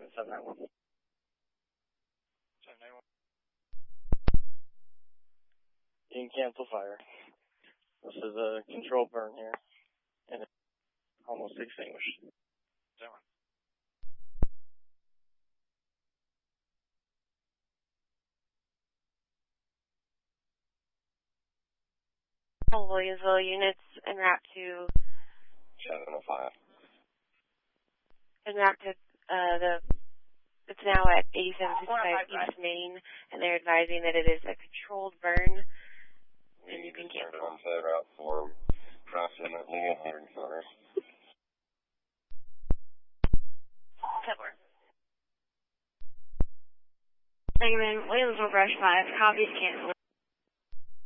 791. 791. You can cancel fire. This is a controlled burn here, and it's almost extinguished. 7. Williamsville units en route to 705. En route to it's now at 8755 East Main, and they're advising that it is a controlled burn, and you can cancel. On to route 4, approximately 100 kilometers. 10-4. Negative, Williamsville Brush 5, copies canceled.